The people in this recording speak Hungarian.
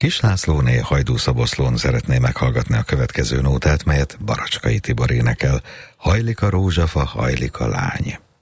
Kis Lászlóné Hajdú Szoboszlón szeretné meghallgatni a következő nótát, melyet Baracskai Tibor énekel. Hajlik a rózsafa, hajlik a lány.